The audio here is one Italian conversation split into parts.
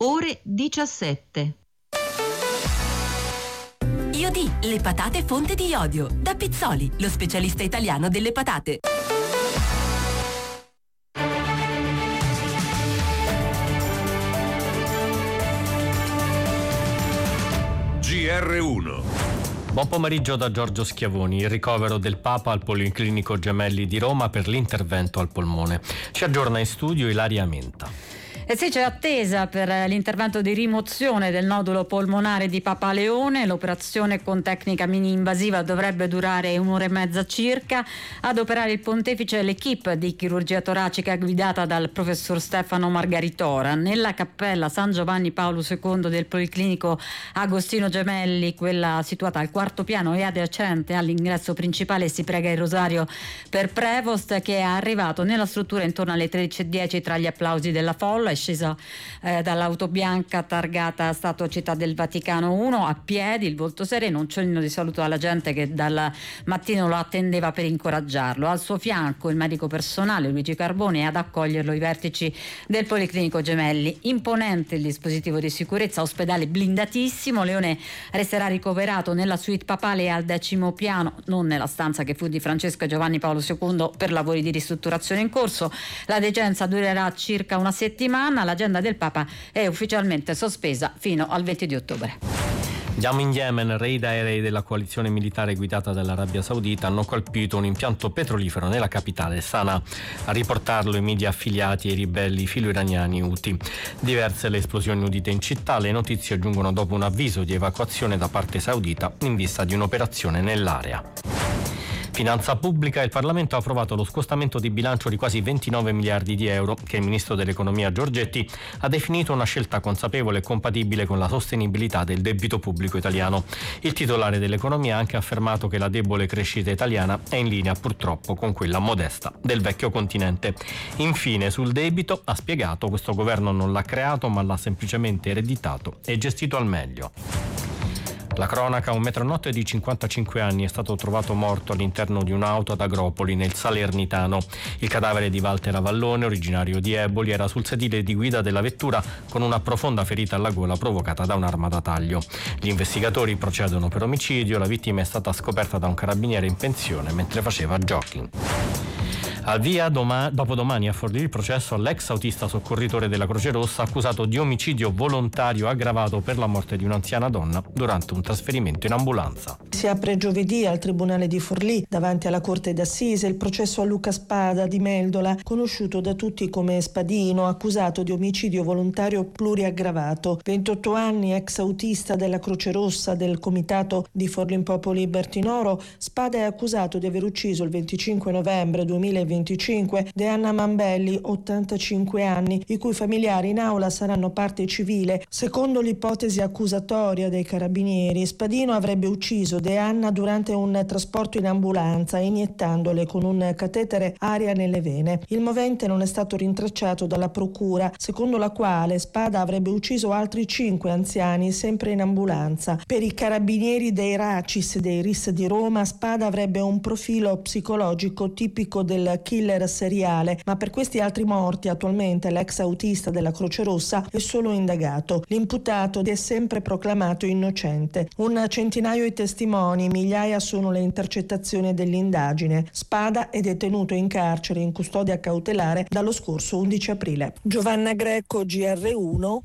ore 17. Iodì, le patate fonte di iodio. Da Pizzoli, lo specialista italiano delle patate. GR1. Buon pomeriggio da Giorgio Schiavoni. Il ricovero del Papa al Policlinico Gemelli di Roma per l'intervento al polmone. Ci aggiorna in studio Ilaria Menta. E sì, c'è attesa per l'intervento di rimozione del nodulo polmonare di Papa Leone. L'operazione con tecnica mini-invasiva dovrebbe durare 1 ora e mezza circa. Ad operare il pontefice l'equipe di chirurgia toracica guidata dal professor Stefano Margaritora. Nella cappella San Giovanni Paolo II del Policlinico Agostino Gemelli, quella situata al 4º piano e adiacente all'ingresso principale, si prega il rosario per Prevost, che è arrivato nella struttura intorno alle 13:10 tra gli applausi della folla. È sceso dall'auto bianca targata Stato Città del Vaticano 1 a piedi, il volto sereno, un cenno di saluto alla gente che dal mattino lo attendeva per incoraggiarlo. Al suo fianco il medico personale Luigi Carboni e ad accoglierlo i vertici del Policlinico Gemelli. Imponente il dispositivo di sicurezza, ospedale blindatissimo. Leone resterà ricoverato nella suite papale al 10° piano, non nella stanza che fu di Francesco e Giovanni Paolo II per lavori di ristrutturazione in corso. La degenza durerà circa una settimana. L'agenda del Papa è ufficialmente sospesa fino al 20 di ottobre. Andiamo in Yemen. Raid aerei della coalizione militare guidata dall'Arabia Saudita hanno colpito un impianto petrolifero nella capitale Sana'a. A riportarlo i media affiliati ai ribelli filo-iraniani Houthi. Diverse le esplosioni udite in città. Le notizie giungono dopo un avviso di evacuazione da parte saudita in vista di un'operazione nell'area. Finanza pubblica. Il Parlamento ha approvato lo scostamento di bilancio di quasi 29 miliardi di euro che il ministro dell'economia Giorgetti ha definito una scelta consapevole e compatibile con la sostenibilità del debito pubblico italiano. Il titolare dell'economia ha anche affermato che la debole crescita italiana è in linea purtroppo con quella modesta del vecchio continente. Infine, sul debito ha spiegato: questo governo non l'ha creato ma l'ha semplicemente ereditato e gestito al meglio. La cronaca: un metronotte di 55 anni è stato trovato morto all'interno di un'auto ad Agropoli, nel Salernitano. Il cadavere di Walter Avallone, originario di Eboli, era sul sedile di guida della vettura con una profonda ferita alla gola provocata da un'arma da taglio. Gli investigatori procedono per omicidio. La vittima è stata scoperta da un carabiniere in pensione mentre faceva jogging. Al via dopodomani a Forlì il processo all'ex autista soccorritore della Croce Rossa accusato di omicidio volontario aggravato per la morte di un'anziana donna durante un trasferimento in ambulanza. Si apre giovedì al Tribunale di Forlì, davanti alla Corte d'Assise, il processo a Luca Spada di Meldola, conosciuto da tutti come Spadino, accusato di omicidio volontario pluriaggravato. 28 anni, ex autista della Croce Rossa del comitato di Forlì Impopoli Bertinoro, Spada è accusato di aver ucciso il 25 novembre 2025 Deanna Mambelli, 85 anni, i cui familiari in aula saranno parte civile. Secondo l'ipotesi accusatoria dei carabinieri, Spadino avrebbe ucciso Deanna durante un trasporto in ambulanza, iniettandole con un catetere aria nelle vene. Il movente non è stato rintracciato dalla procura, secondo la quale Spada avrebbe ucciso altri 5 anziani sempre in ambulanza. Per i carabinieri dei RACIS dei RIS di Roma, Spada avrebbe un profilo psicologico tipico del killer seriale, ma per questi altri morti attualmente l'ex autista della Croce Rossa è solo indagato. L'imputato è sempre proclamato innocente. Un centinaio i testimoni, migliaia sono le intercettazioni dell'indagine. Spada è detenuto in carcere in custodia cautelare dallo scorso 11 aprile. Giovanna Greco, GR1.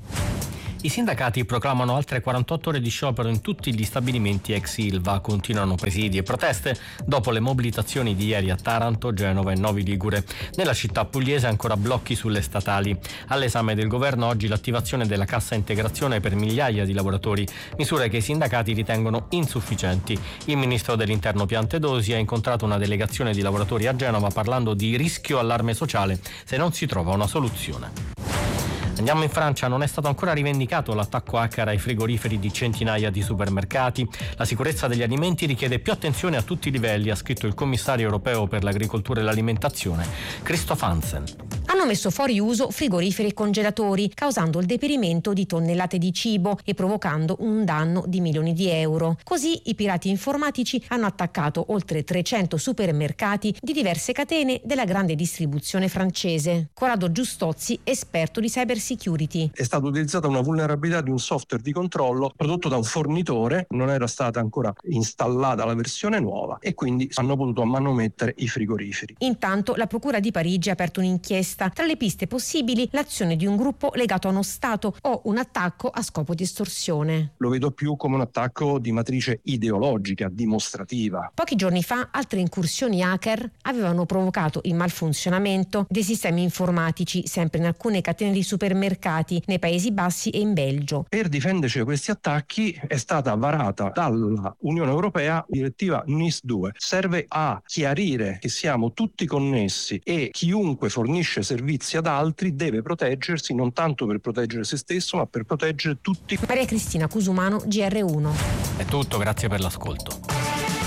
I sindacati proclamano altre 48 ore di sciopero in tutti gli stabilimenti ex Ilva. Continuano presidi e proteste dopo le mobilitazioni di ieri a Taranto, Genova e Novi Ligure. Nella città pugliese ancora blocchi sulle statali. All'esame del governo oggi l'attivazione della cassa integrazione per migliaia di lavoratori, misure che i sindacati ritengono insufficienti. Il ministro dell'Interno Piantedosi ha incontrato una delegazione di lavoratori a Genova parlando di rischio allarme sociale se non si trova una soluzione. Andiamo in Francia. Non è stato ancora rivendicato l'attacco hacker ai frigoriferi di centinaia di supermercati. La sicurezza degli alimenti richiede più attenzione a tutti i livelli, ha scritto il commissario europeo per l'agricoltura e l'alimentazione, Christoph Hansen. Hanno hanno messo fuori uso frigoriferi e congelatori, causando il deperimento di tonnellate di cibo e provocando un danno di milioni di euro. Così i pirati informatici hanno attaccato oltre 300 supermercati di diverse catene della grande distribuzione francese. Corrado Giustozzi, esperto di cyber security. È stata utilizzata una vulnerabilità di un software di controllo prodotto da un fornitore, non era stata ancora installata la versione nuova e quindi hanno potuto manomettere i frigoriferi. Intanto la Procura di Parigi ha aperto un'inchiesta. Tra le piste possibili l'azione di un gruppo legato a uno Stato o un attacco a scopo di estorsione. Lo vedo più come un attacco di matrice ideologica, dimostrativa. Pochi giorni fa altre incursioni hacker avevano provocato il malfunzionamento dei sistemi informatici sempre in alcune catene di supermercati nei Paesi Bassi e in Belgio. Per difenderci da questi attacchi è stata varata dalla Unione Europea direttiva NIS2. Serve a chiarire che siamo tutti connessi e chiunque fornisce servizi ad altri deve proteggersi non tanto per proteggere se stesso ma per proteggere tutti. Maria Cristina Cusumano, GR1. È tutto, grazie per l'ascolto.